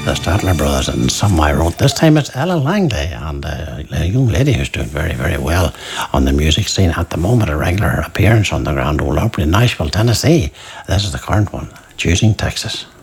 the Statler Brothers and Some I Wrote. This time it's Ellen Langley, and a young lady who's doing very, very well on the music scene at the moment. A regular appearance on the Grand Ole Opry in Nashville, Tennessee. This is the current one, Choosing Texas.